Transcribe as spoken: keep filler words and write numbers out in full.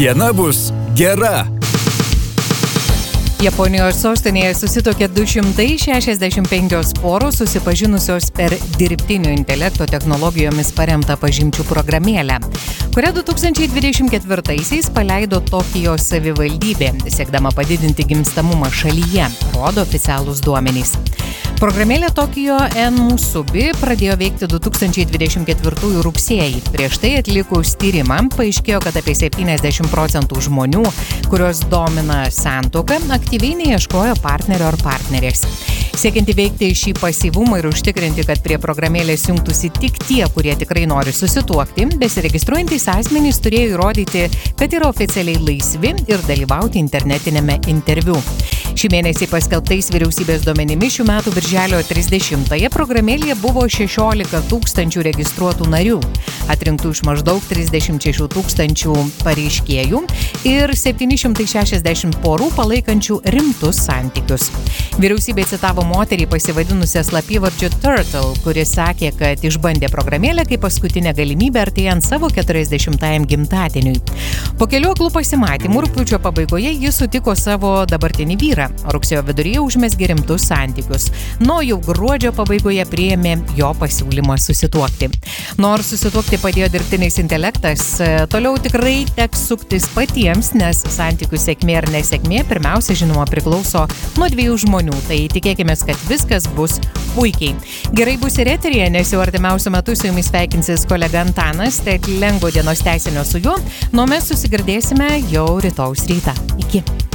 diena bus gera. Japonijos sostinėje susituokė du šimtai šešiasdešimt penkios poros susipažinusios per dirbtinio intelekto technologijomis paremtą pažinčių programėlę, kurią du tūkstančiai dvidešimt ketvirtaisiais paleido Tokijo savivaldybė, siekdama padidinti gimstamumą šalyje, rodo oficialūs duomenys. Programėlė Tokijo N-Musubi pradėjo veikti du tūkstančiai dvidešimt ketvirtųjų rugsėjį. Prieš tai atlikus tyrimą paaiškėjo, kad apie septyniasdešimt procentų žmonių, kurios domina santuoka, aktyviai neieškojo partnerio ar partnerės. Siekiant įveikti šį pasyvumą ir užtikrinti, kad prie programėlės jungtųsi tik tie, kurie tikrai nori susituokti, besiregistruojantys asmenys turėjo įrodyti, kad yra oficialiai laisvi ir dalyvauti internetinėme interviu. Šį mėnesį paskelbtais vyriausybės duomenimis šių metų birželio trisdešimtąją programėlėje buvo šešiolika tūkstančių registruotų narių, atrinktų iš maždaug trisdešimt šešių tūkstančių pareiškėjų ir septyni šimtai šešiasdešimt porų palaikančių rimtus santykius. Vyriausybė citavo moterį pasivadinusią slapyvardžiu Turtle, kuris sakė, kad išbandė programėlę kaip paskutinę galimybę artėjant savo keturiasdešimtajam gimtadieniui. Po kelių aklų pasimatymų rugpjūčio pabaigoje jis sutiko savo dabartinį vyrą. Rugsėjo viduryje užmezgė rimtus santykius. Nuo jau gruodžio pabaigoje priėmė jo pasiūlymą susituokti. Nors susituokti padėjo dirbtinis intelektas, toliau tikrai teks suktis patiems, nes santykių sėkmė ar nesėkmė pirmiausia, žinoma, priklauso nuo dviejų žmonių. Tai tikėkime, kad viskas bus puikiai. Gerai bus ir eteryje, nes jau artimiausiu metu su jumis sveikinsis kolega Antanas, tai lengvo dienos tęsinio su juo, nuo mes susigirdėsime jau rytojaus rytą. Iki.